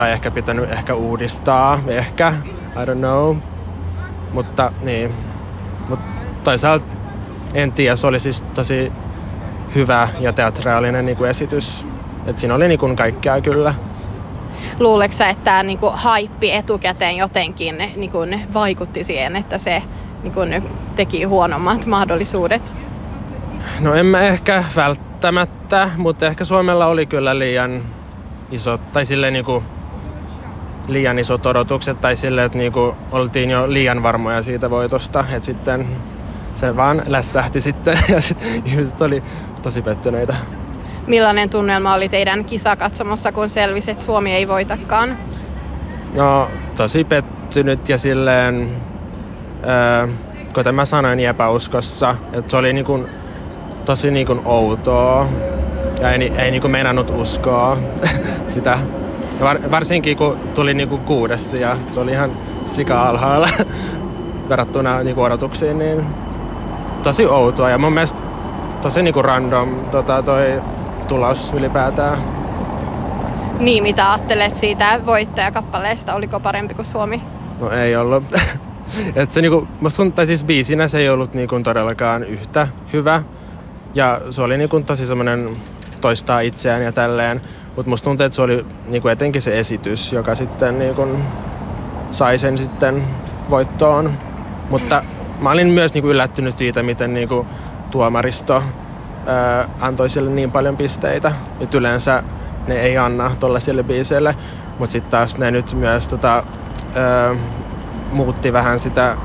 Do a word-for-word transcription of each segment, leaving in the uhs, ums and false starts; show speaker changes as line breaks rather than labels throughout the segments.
Tai ehkä pitänyt ehkä uudistaa, ehkä, I don't know. Mutta niin, mutta toisaalta en tiedä, se oli siis tosi hyvä ja teatraalinen niin kuin esitys. Et siinä oli niin kuin kaikkea kyllä.
Luuletko sä, että tämä niin kuin haippi etukäteen jotenkin niin kuin vaikutti siihen, että se niin kuin teki huonommat mahdollisuudet?
No en mä ehkä välttämättä, mutta ehkä Suomella oli kyllä liian isot, tai silleen niin kuin liian isot odotukset, tai silleen, että niin kuin oltiin jo liian varmoja siitä voitosta, että sitten se vaan lässähti sitten ja sitten ihmiset oli tosi pettyneitä.
Millainen tunnelma oli teidän kisakatsomossa, kun selvisi, että Suomi ei voitakaan?
No tosi pettynyt ja silleen, äh, kuten mä sanoin, epäuskossa, että se oli niin kuin tosi niin kuin outoa ja ei, ei niin kuin meinannut uskoa sitä. Var, varsinkin kun tuli niin kuin kuudes ja se oli ihan sika alhaalla verrattuna niin kuin odotuksiin, niin tosi outoa ja mun mielestä tosi niin kuin random tota, toi tulos ylipäätään.
Niin, mitä ajattelet siitä voittajakappaleesta? Oliko parempi kuin Suomi?
No ei ollut. Et se niinku, musta tuntuu, siis biisinä se ei ollut niinku todellakaan yhtä hyvä. Ja se oli niinku tosi semmoinen toistaa itseään ja tälleen. Mutta musta tuntuu, että se oli niinku etenkin se esitys, joka sitten niinku sai sen sitten voittoon. Mutta mä olin myös niinku yllättynyt siitä, miten niinku tuomaristo ää, antoi sille niin paljon pisteitä. Et yleensä ne ei anna tollaisille biiseille. Mutta sitten taas ne nyt myös tota, ää, muutti vähän sitä ää,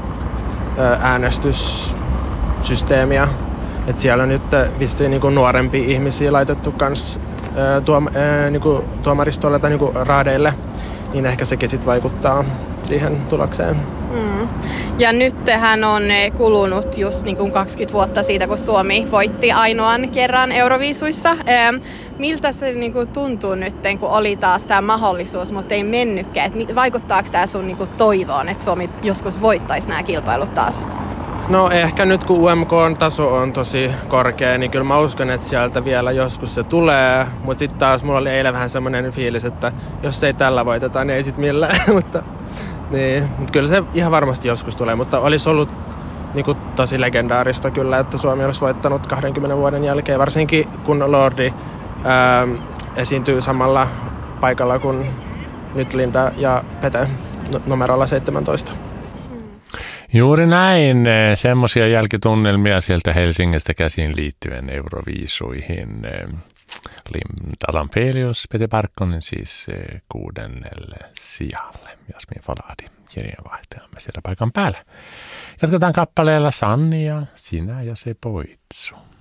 äänestyssysteemiä. Et siellä on nyt vissiin niinku nuorempia ihmisiä laitettu kans ää, tuom, ää, niinku tuomaristolle tai niinku raadeille, niin ehkä sekin sit vaikuttaa siihen tulokseen.
Mm. Ja nyt tähän on kulunut just niin kuin kaksikymmentä vuotta siitä, kun Suomi voitti ainoan kerran Euroviisuissa. Ähm, miltä se niin kuin tuntuu nyt, kun oli taas tämä mahdollisuus, mutta ei mennytkään? Et vaikuttaako tämä sun niin kuin toivoon, että Suomi joskus voittaisi nämä kilpailut taas?
No ehkä nyt kun U M K-taso on tosi korkea, niin kyllä mä uskon, että sieltä vielä joskus se tulee. Mutta sitten taas mulla oli eilen vähän semmoinen fiilis, että jos ei tällä voiteta, niin ei sit millään. mutta, niin, mutta kyllä se ihan varmasti joskus tulee. Mutta olisi ollut niin kuin, tosi legendaarista kyllä, että Suomi olisi voittanut kahdenkymmenen vuoden jälkeen. Varsinkin kun Lordi ää, esiintyy samalla paikalla kuin nyt Linda ja Pete numerolla seitsemäntoista.
Juuri näin. Semmoisia jälkitunnelmia sieltä Helsingistä käsin liittyen Euroviisuihin. Linda Lampelius, Pete Parkkonen siis kuudennelle sijalle. Jasmin Faladi, kirjeenvaihtajamme siellä paikan päällä. Jatketaan kappaleella Sanni ja sinä ja se poitsu.